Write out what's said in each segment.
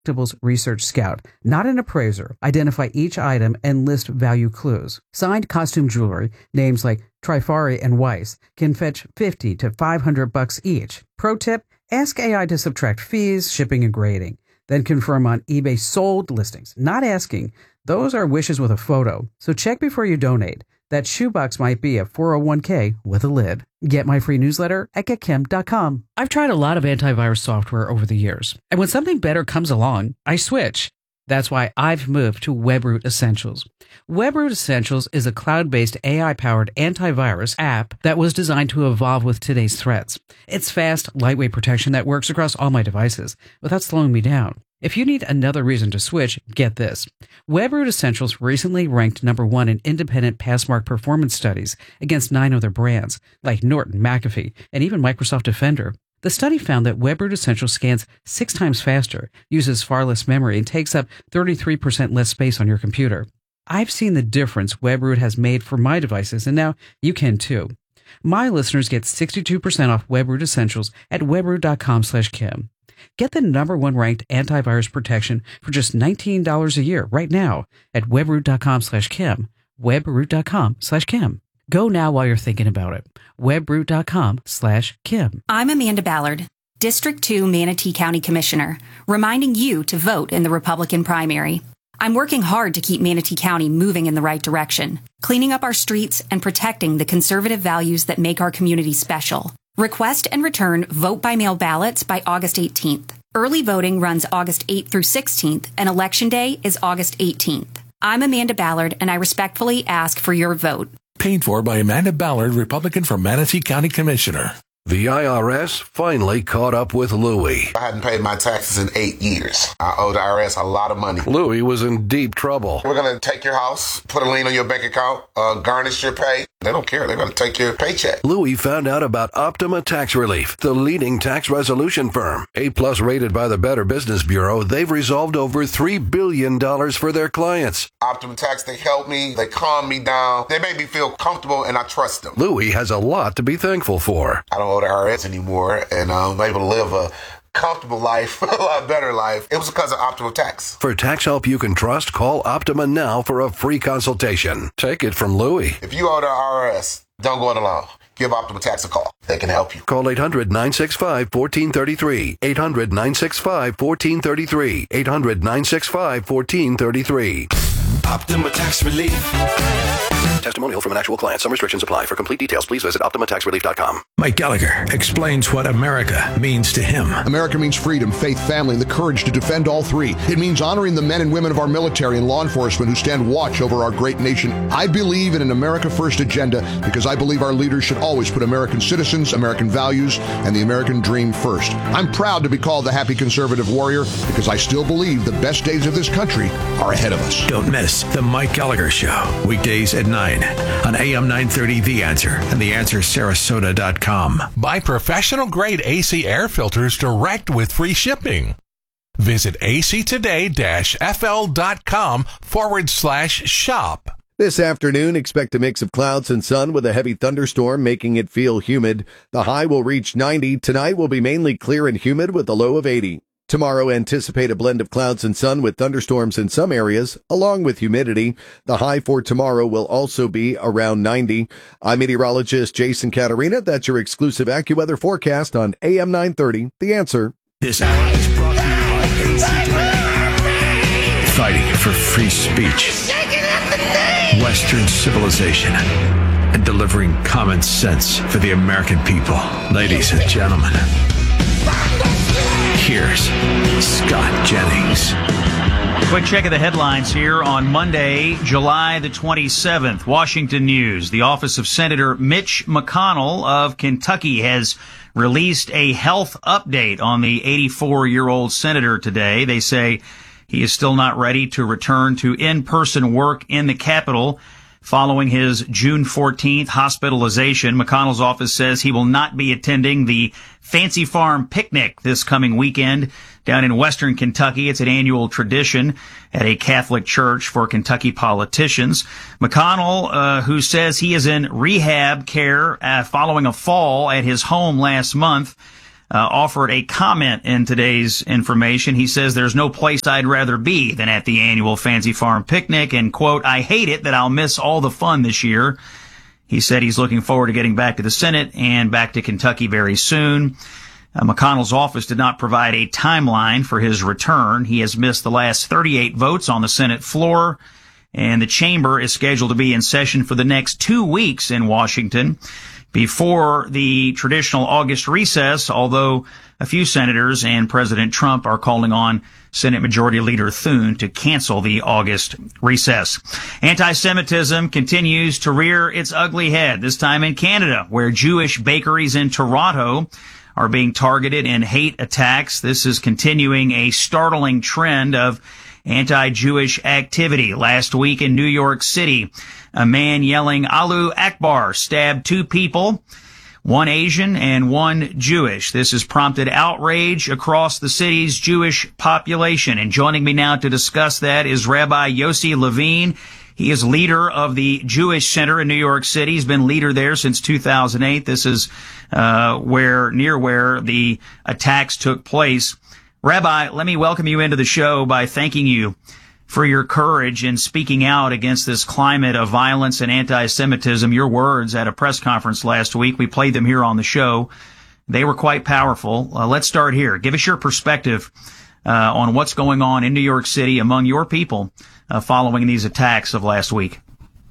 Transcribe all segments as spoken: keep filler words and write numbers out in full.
Collectibles Research Scout, not an appraiser. Identify each item and list value clues. Signed costume jewelry, names like Trifari and Weiss, can fetch fifty to five hundred bucks each. Pro tip, ask A I to subtract fees, shipping, and grading. Then confirm on eBay sold listings. Not asking. Those are wishes with a photo. So check before you donate. That shoebox might be a four oh one k with a lid. Get my free newsletter at get kim dot com. I've tried a lot of antivirus software over the years, and when something better comes along, I switch. That's why I've moved to WebRoot Essentials. WebRoot Essentials is a cloud-based A I-powered antivirus app that was designed to evolve with today's threats. It's fast, lightweight protection that works across all my devices without slowing me down. If you need another reason to switch, get this. WebRoot Essentials recently ranked number one in independent Passmark performance studies against nine other brands, like Norton, McAfee, and even Microsoft Defender. The study found that WebRoot Essentials scans six times faster, uses far less memory, and takes up thirty-three percent less space on your computer. I've seen the difference WebRoot has made for my devices, and now you can too. My listeners get sixty-two percent off WebRoot Essentials at webroot dot com slash Kim. Get the number one ranked antivirus protection for just nineteen dollars a year right now at webroot dot com slash Kim. webroot dot com slash Kim. Go now while you're thinking about it. webroot dot com slash Kim. I'm Amanda Ballard, District two Manatee County Commissioner, reminding you to vote in the Republican primary. I'm working hard to keep Manatee County moving in the right direction, cleaning up our streets and protecting the conservative values that make our community special. Request and return vote-by-mail ballots by August eighteenth. Early voting runs August eighth through sixteenth, and Election Day is August eighteenth. I'm Amanda Ballard, and I respectfully ask for your vote. Paid for by Amanda Ballard, Republican from Manatee County Commissioner. The I R S finally caught up with Louie. I hadn't paid my taxes in eight years. I owe the I R S a lot of money. Louie was in deep trouble. We're going to take your house, put a lien on your bank account, uh, garnish your pay. They don't care. They're going to take your paycheck. Louie found out about Optima Tax Relief, the leading tax resolution firm. A-plus rated by the Better Business Bureau, they've resolved over three billion dollars for their clients. Optima Tax, they help me. They calm me down. They make me feel comfortable, and I trust them. Louie has a lot to be thankful for. I don't owe the I R S anymore, and I'm able to live a comfortable life, a lot better life. It was because of Optima Tax. For tax help you can trust, call Optima now for a free consultation. Take it from Louie. If you owe the I R S, don't go it alone. Give Optima Tax a call. They can help you. Call eight hundred, nine six five, one four three three. eight hundred, nine six five, one four three three. eight hundred, nine six five, one four three three. Optima Tax Relief. Testimonial from an actual client. Some restrictions apply. For complete details, please visit optima tax relief dot com. Mike Gallagher explains what America means to him. America means freedom, faith, family, and the courage to defend all three. It means honoring the men and women of our military and law enforcement who stand watch over our great nation. I believe in an America First agenda because I believe our leaders should always put American citizens, American values, and the American dream first. I'm proud to be called the happy conservative warrior because I still believe the best days of this country are ahead of us. Don't miss The Mike Gallagher Show, weekdays at nine on A M nine thirty The Answer and the answer sarasota dot com. Buy professional-grade A C air filters direct with free shipping. Visit actoday-fl.com forward slash shop. This afternoon, expect a mix of clouds and sun with a heavy thunderstorm making it feel humid. The high will reach ninety. Tonight will be mainly clear and humid with a low of eighty. Tomorrow, anticipate a blend of clouds and sun with thunderstorms in some areas, along with humidity. The high for tomorrow will also be around ninety. I'm meteorologist Jason Caterina. That's your exclusive AccuWeather forecast on A M nine thirty. The Answer. This hour is brought to you by A C Today. Fighting for free speech, Western civilization, and delivering common sense for the American people. Ladies and gentlemen, here's Scott Jennings. Quick check of the headlines here on Monday, July the twenty-seventh. Washington News. The office of Senator Mitch McConnell of Kentucky has released a health update on the eighty-four-year-old senator today. They say he is still not ready to return to in-person work in the Capitol following his June fourteenth hospitalization. McConnell's office says he will not be attending the Fancy Farm Picnic this coming weekend down in western Kentucky. It's an annual tradition at a Catholic church for Kentucky politicians. McConnell, uh, who says he is in rehab care uh, following a fall at his home last month, uh, offered a comment in today's information. He says there's no place I'd rather be than at the annual Fancy Farm picnic, and, quote, I hate it that I'll miss all the fun this year. He said he's looking forward to getting back to the Senate and back to Kentucky very soon. Uh, McConnell's office did not provide a timeline for his return. He has missed the last thirty-eight votes on the Senate floor, and the chamber is scheduled to be in session for the next two weeks in Washington before the traditional August recess, although a few senators and President Trump are calling on Senate Majority Leader Thune to cancel the August recess. Anti-Semitism continues to rear its ugly head, this time in Canada, where Jewish bakeries in Toronto are being targeted in hate attacks. This is continuing a startling trend of anti-Jewish activity. Last week in New York City, a man yelling Allahu Akbar stabbed two people, one Asian and one Jewish. This has prompted outrage across the city's Jewish population. And joining me now to discuss that is Rabbi Yossi Levine. He is leader of the Jewish Center in New York City. He's been leader there since two thousand eight. This is uh where near where the attacks took place. Rabbi, let me welcome you into the show by thanking you for your courage in speaking out against this climate of violence and anti-Semitism. Your words at a press conference last week, we played them here on the show. They were quite powerful. Uh, let's start here. Give us your perspective uh, on what's going on in New York City among your people uh, following these attacks of last week.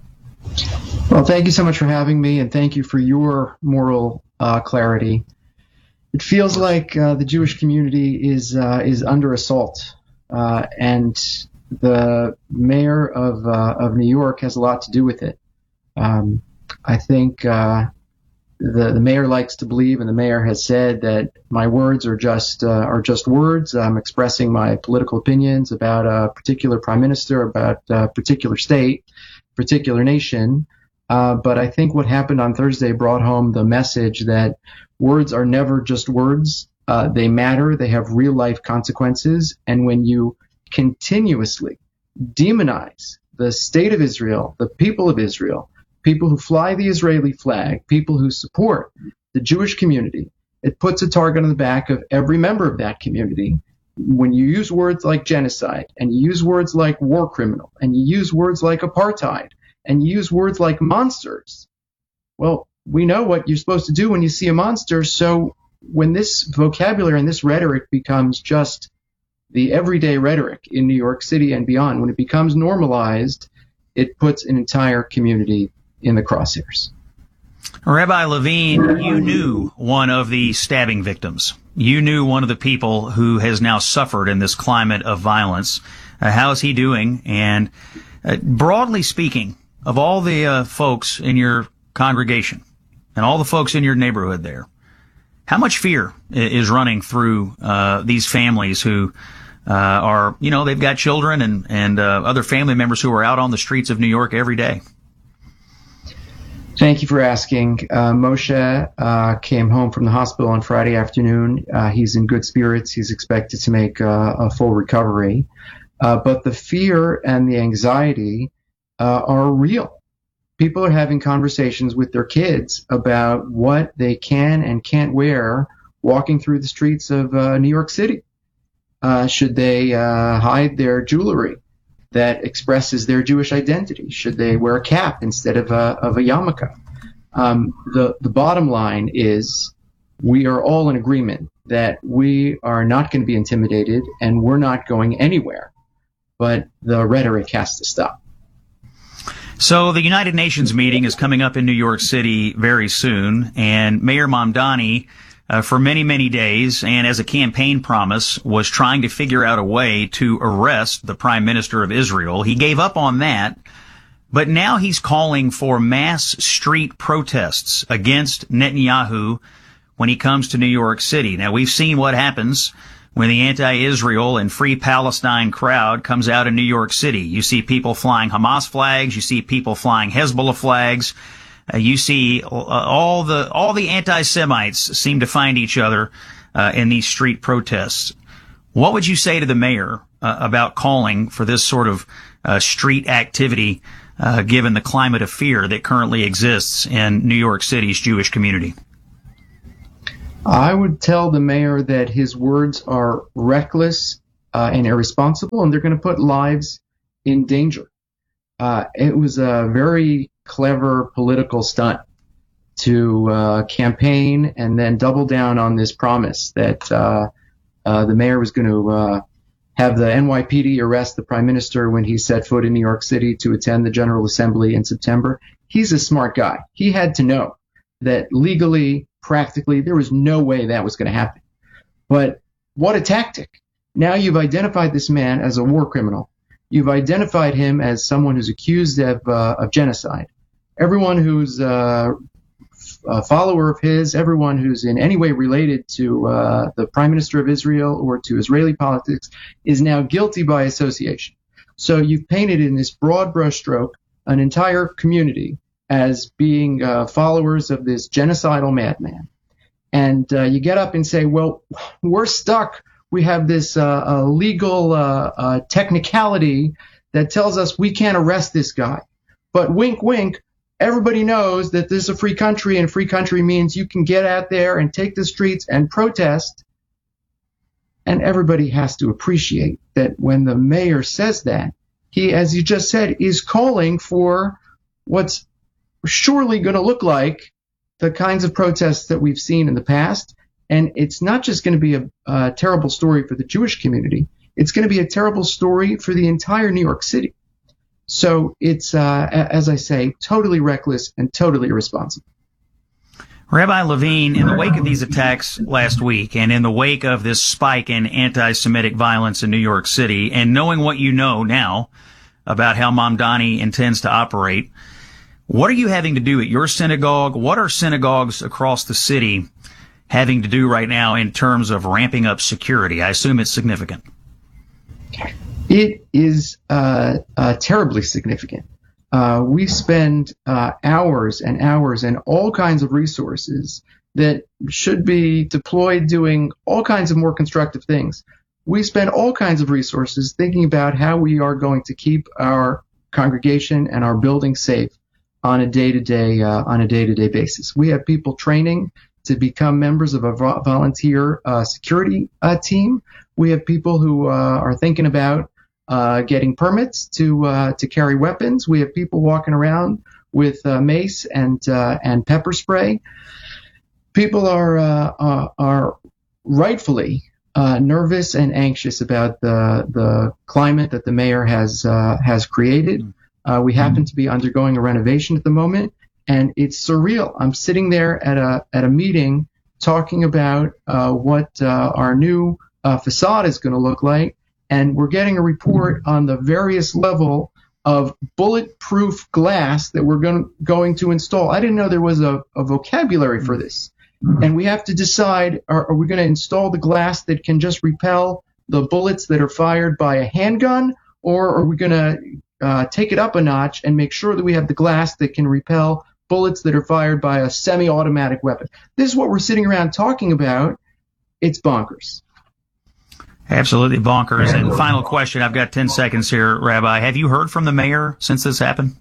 Well, thank you so much for having me, and thank you for your moral uh, clarity. It feels like uh, the Jewish community is uh, is under assault, uh, and the mayor of uh, of New York has a lot to do with it. Um, I think uh, the the mayor likes to believe, and the mayor has said that my words are just uh, are just words. I'm expressing my political opinions about a particular prime minister, about a particular state, particular nation. Uh, but I think what happened on Thursday brought home the message that words are never just words. Uh, they matter. They have real life consequences. And when you continuously demonize the state of Israel, the people of Israel, people who fly the Israeli flag, people who support the Jewish community, it puts a target on the back of every member of that community. When you use words like genocide, and you use words like war criminal, and you use words like apartheid, and you use words like monsters, well, we know what you're supposed to do when you see a monster. So when this vocabulary and this rhetoric becomes just the everyday rhetoric in New York City and beyond, when it becomes normalized, it puts an entire community in the crosshairs. Rabbi Levine, you knew one of the stabbing victims. You knew one of the people who has now suffered in this climate of violence. Uh, how is he doing? And uh, broadly speaking, of all the uh, folks in your congregation and all the folks in your neighborhood there, how much fear is running through uh, these families who uh, are, you know, they've got children and, and uh, other family members who are out on the streets of New York every day? Thank you for asking. Uh, Moshe uh, came home from the hospital on Friday afternoon. Uh, he's in good spirits. He's expected to make uh, a full recovery. Uh, but the fear and the anxiety uh, are real. People are having conversations with their kids about what they can and can't wear walking through the streets of uh, New York City. Uh, should they uh, hide their jewelry that expresses their Jewish identity? Should they wear a cap instead of a, of a yarmulke? Um, the, the bottom line is we are all in agreement that we are not going to be intimidated and we're not going anywhere, but the rhetoric has to stop. So the United Nations meeting is coming up in New York City very soon, and Mayor Mamdani, uh, for many, many days, and as a campaign promise, was trying to figure out a way to arrest the Prime Minister of Israel. He gave up on that, but now he's calling for mass street protests against Netanyahu when he comes to New York City. Now, we've seen what happens when the anti-Israel and Free Palestine crowd comes out in New York City. You see people flying Hamas flags. You see people flying Hezbollah flags. Uh, you see uh, all the all the anti-Semites seem to find each other uh, in these street protests. What would you say to the mayor uh, about calling for this sort of uh, street activity, uh, given the climate of fear that currently exists in New York City's Jewish community? I would tell the mayor that his words are reckless uh, and irresponsible, and they're going to put lives in danger. Uh, it was a very clever political stunt to uh, campaign and then double down on this promise that uh, uh, the mayor was going to uh, have the N Y P D arrest the prime minister when he set foot in New York City to attend the General Assembly in September. He's a smart guy. He had to know that legally, practically, there was no way that was going to happen. But what a tactic. Now you've identified this man as a war criminal. You've identified him as someone who's accused of, uh, of genocide. Everyone who's uh, a follower of his, everyone who's in any way related to uh, the Prime Minister of Israel or to Israeli politics is now guilty by association. So you've painted in this broad brushstroke an entire community as being uh, followers of this genocidal madman. And uh, you get up and say, well, we're stuck. We have this uh, uh, legal uh, uh, technicality that tells us we can't arrest this guy. But wink, wink, everybody knows that this is a free country, and free country means you can get out there and take the streets and protest. And everybody has to appreciate that when the mayor says that, he, as you just said, is calling for what's surely going to look like the kinds of protests that we've seen in the past. And it's not just going to be a, a terrible story for the Jewish community. It's going to be a terrible story for the entire New York City. So it's, uh, as I say, totally reckless and totally irresponsible. Rabbi Levine, in the wake of these attacks last week and in the wake of this spike in anti-Semitic violence in New York City, and knowing what you know now about how Mamdani intends to operate, what are you having to do at your synagogue? What are synagogues across the city having to do right now in terms of ramping up security? I assume it's significant. It is uh, uh, terribly significant. Uh, we spend uh, hours and hours and all kinds of resources that should be deployed doing all kinds of more constructive things. We spend all kinds of resources thinking about how we are going to keep our congregation and our building safe on a day-to-day uh, on a day-to-day basis. We have people training to become members of a vo- volunteer uh, security uh, team. We have people who uh, are thinking about uh, getting permits to uh, to carry weapons. We have people walking around with uh, mace and uh, and pepper spray. People are uh, uh, are rightfully uh, nervous and anxious about the the climate that the mayor has uh, has created. Uh, we happen to be undergoing a renovation at the moment, and it's surreal. I'm sitting there at a at a meeting talking about uh, what uh, our new uh, facade is going to look like, and we're getting a report on the various level of bulletproof glass that we're going going to install. I didn't know there was a, a vocabulary for this, and we have to decide: are, are we going to install the glass that can just repel the bullets that are fired by a handgun, or are we going to Uh, take it up a notch and make sure that we have the glass that can repel bullets that are fired by a semi-automatic weapon? This is what we're sitting around talking about. It's bonkers. Absolutely bonkers. And final question, I've got ten seconds here, Rabbi. Have you heard from the mayor since this happened?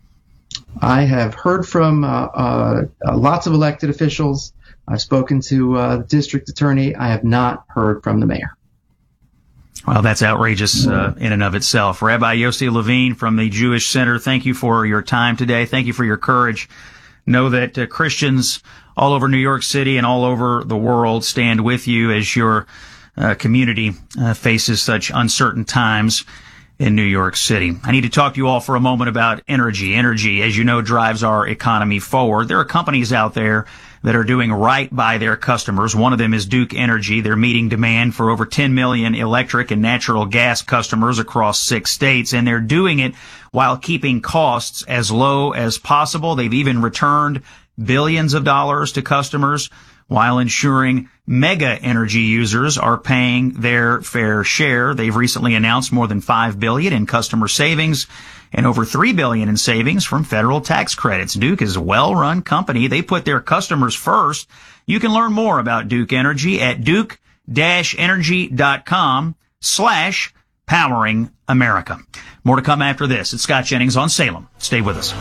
I have heard from uh, uh, uh, lots of elected officials. I've spoken to uh, the district attorney. I have not heard from the mayor. Well, that's outrageous uh, in and of itself. Rabbi Yossi Levine from the Jewish Center, thank you for your time today. Thank you for your courage. Know that uh, Christians all over New York City and all over the world stand with you as your uh, community uh, faces such uncertain times in New York City. I need to talk to you all for a moment about energy. Energy, as you know, drives our economy forward. There are companies out there that are doing right by their customers. One of them is Duke Energy. They're meeting demand for over ten million electric and natural gas customers across six states, and they're doing it while keeping costs as low as possible. They've even returned billions of dollars to customers while ensuring mega energy users are paying their fair share. They've recently announced more than five billion dollars in customer savings and over three billion dollars in savings from federal tax credits. Duke is a well-run company. They put their customers first. You can learn more about Duke Energy at duke-energy.com slash powering America. More to come after this. It's Scott Jennings on Salem. Stay with us.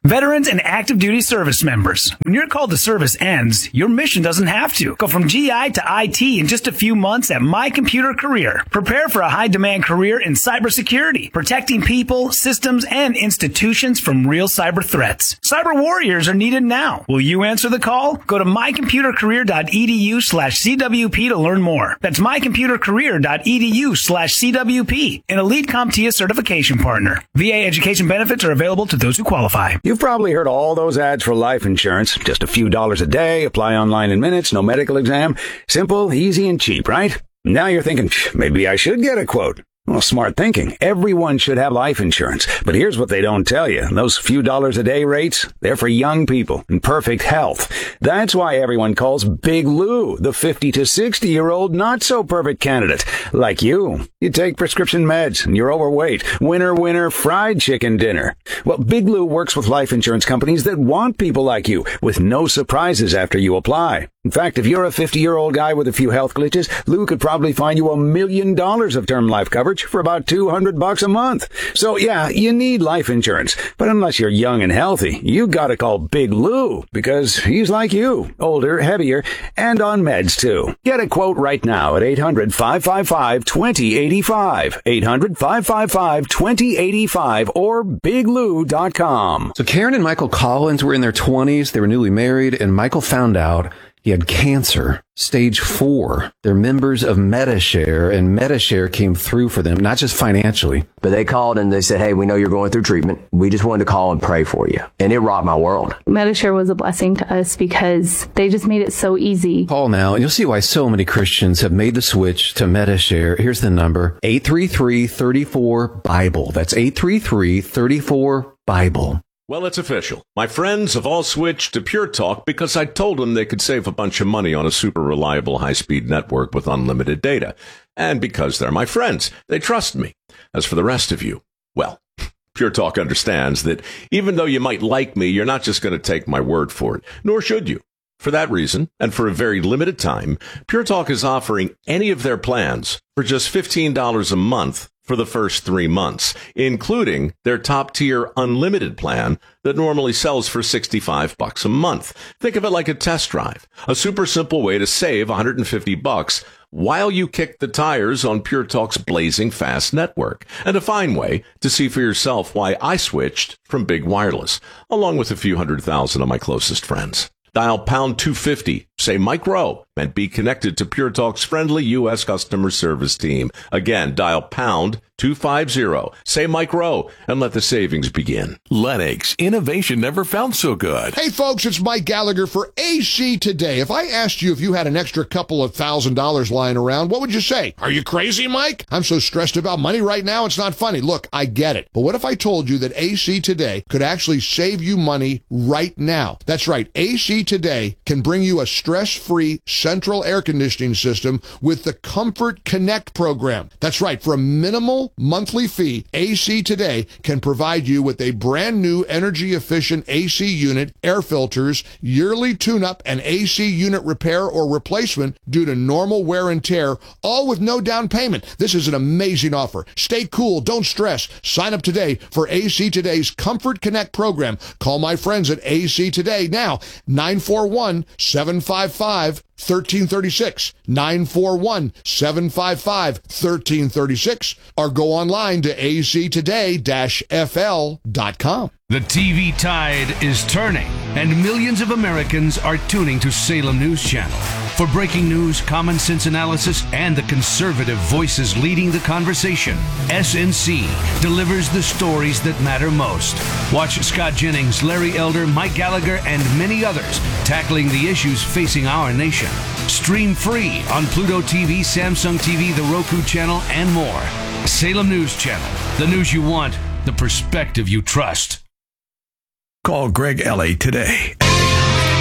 Veterans and active duty service members. When your call to service ends, your mission doesn't have to. Go from G I to I T in just a few months at My Computer Career. Prepare for a high-demand career in cybersecurity, protecting people, systems, and institutions from real cyber threats. Cyber warriors are needed now. Will you answer the call? Go to mycomputercareer.edu slash CWP to learn more. That's mycomputercareer.edu slash CWP, an Elite CompTIA certification partner. V A education benefits are available to those who qualify. You've probably heard all those ads for life insurance. Just a few dollars a day, apply online in minutes, no medical exam. Simple, easy, and cheap, right? Now you're thinking, maybe I should get a quote. Well, smart thinking. Everyone should have life insurance. But here's what they don't tell you. Those few dollars a day rates, they're for young people in perfect health. That's why everyone calls Big Lou the fifty to sixty year old not so perfect candidate. Like you. You take prescription meds and you're overweight. Winner, winner, fried chicken dinner. Well, Big Lou works with life insurance companies that want people like you with no surprises after you apply. In fact, if you're a fifty year old guy with a few health glitches, Lou could probably find you a million dollars of term life coverage for about two hundred bucks a month. So yeah, you need life insurance. But unless you're young and healthy, you gotta call Big Lou because he's like you, older, heavier, and on meds too. Get a quote right now at eight hundred, five five five, two zero eight five, eight hundred, five five five, two zero eight five or big lou dot com. So Karen and Michael Collins were in their twenties. They were newly married, and Michael found out he had cancer, stage four. They're members of Medi-Share, and Medi-Share came through for them, not just financially. But they called and they said, hey, we know you're going through treatment. We just wanted to call and pray for you. And it rocked my world. Medi-Share was a blessing to us because they just made it so easy. Call now, and you'll see why so many Christians have made the switch to Medi-Share. Here's the number, eight three three, three four, BIBLE. That's eight three three, three four, BIBLE. Well, it's official. My friends have all switched to Pure Talk because I told them they could save a bunch of money on a super reliable high-speed network with unlimited data. And because they're my friends, they trust me. As for the rest of you, well, Pure Talk understands that even though you might like me, you're not just going to take my word for it, nor should you. For that reason, and for a very limited time, Pure Talk is offering any of their plans for just fifteen dollars a month for the first three months, including their top-tier unlimited plan that normally sells for sixty-five bucks a month. Think of it like a test drive, a super simple way to save one hundred fifty bucks while you kick the tires on Pure Talk's blazing fast network, and a fine way to see for yourself why I switched from Big Wireless, along with a few hundred thousand of my closest friends. Dial pound two fifty, say Mike Rowe, and be connected to Pure Talk's friendly U S customer service team. Again, dial pound two fifty, say Mike Rowe, and let the savings begin. Lennox, innovation never felt so good. Hey folks, it's Mike Gallagher for A C Today. If I asked you if you had an extra couple of thousand dollars lying around, what would you say? Are you crazy, Mike? I'm so stressed about money right now, it's not funny. Look, I get it. But what if I told you that A C Today could actually save you money right now? That's right. A C Today can bring you a stress-free central air conditioning system with the Comfort Connect program. That's right. For a minimal monthly fee, A C Today can provide you with a brand new energy-efficient A C unit, air filters, yearly tune-up, and A C unit repair or replacement due to normal wear and tear, all with no down payment. This is an amazing offer. Stay cool. Don't stress. Sign up today for A C Today's Comfort Connect program. Call my friends at A C Today now, nine four one, seven five five, one three three six, nine four one, seven five five, one three three six, or go online to a c today dash f l dot com. The T V tide is turning, and millions of Americans are tuning to Salem News Channel. For breaking news, common sense analysis, and the conservative voices leading the conversation, S N C delivers the stories that matter most. Watch Scott Jennings, Larry Elder, Mike Gallagher, and many others tackling the issues facing our nation. Stream free on Pluto T V, Samsung T V, the Roku channel, and more. Salem News Channel. The news you want, the perspective you trust. Call Greg Ellie today